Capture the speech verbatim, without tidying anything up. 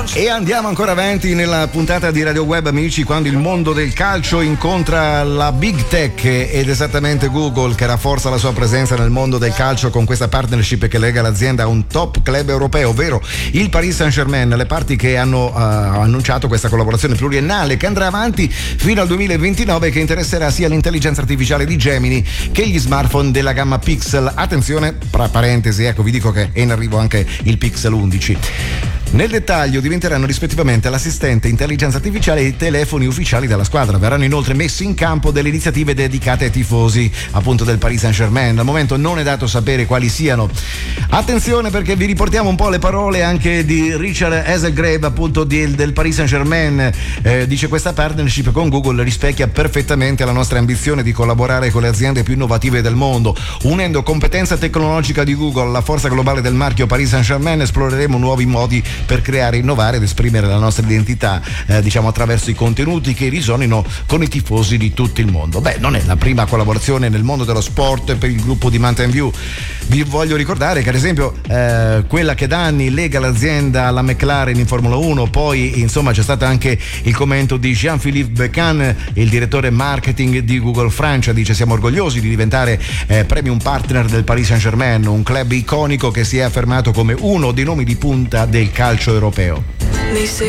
E andiamo ancora avanti nella puntata di Radio Web, amici, quando il mondo del calcio incontra la Big Tech ed esattamente Google, che rafforza la sua presenza nel mondo del calcio con questa partnership che lega l'azienda a un top club europeo, ovvero il Paris Saint-Germain. Le parti che hanno uh, annunciato questa collaborazione pluriennale che andrà avanti fino al duemilaventinove e che interesserà sia l'intelligenza artificiale di Gemini che gli smartphone della gamma Pixel. Attenzione, tra parentesi, ecco, vi dico che è in arrivo anche il Pixel undici. Nel dettaglio diventeranno rispettivamente l'assistente intelligenza artificiale e i telefoni ufficiali della squadra. Verranno inoltre messi in campo delle iniziative dedicate ai tifosi appunto del Paris Saint-Germain. Al momento non è dato sapere quali siano. Attenzione, perché vi riportiamo un po' le parole anche di Richard Hazelgrave, appunto di, del Paris Saint-Germain. Eh, dice: questa partnership con Google rispecchia perfettamente la nostra ambizione di collaborare con le aziende più innovative del mondo. Unendo competenza tecnologica di Google alla forza globale del marchio Paris Saint-Germain, esploreremo nuovi modi per creare, innovare ed esprimere la nostra identità, eh, diciamo attraverso i contenuti che risonino con i tifosi di tutto il mondo. Beh, non è la prima collaborazione nel mondo dello sport per il gruppo di Mountain View. Vi voglio ricordare che ad esempio eh, quella che da anni lega l'azienda alla McLaren in Formula uno, poi insomma c'è stato anche il commento di Jean-Philippe Becan, il direttore marketing di Google Francia. Dice: siamo orgogliosi di diventare eh, premium partner del Paris Saint-Germain, un club iconico che si è affermato come uno dei nomi di punta del calcio europeo.